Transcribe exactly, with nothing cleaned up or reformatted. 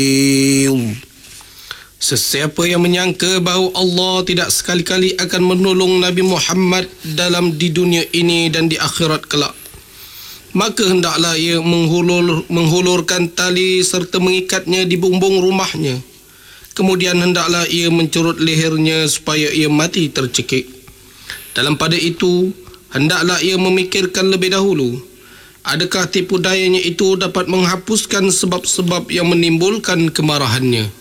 Sesiapa yang menyangka bahawa Allah tidak sekali-kali akan menolong Nabi Muhammad dalam di dunia ini dan di akhirat kelak, maka hendaklah ia menghulur, menghulurkan tali serta mengikatnya di bumbung rumahnya. Kemudian hendaklah ia mencurut lehernya supaya ia mati tercekik. Dalam pada itu, hendaklah ia memikirkan lebih dahulu, adakah tipu dayanya itu dapat menghapuskan sebab-sebab yang menimbulkan kemarahannya.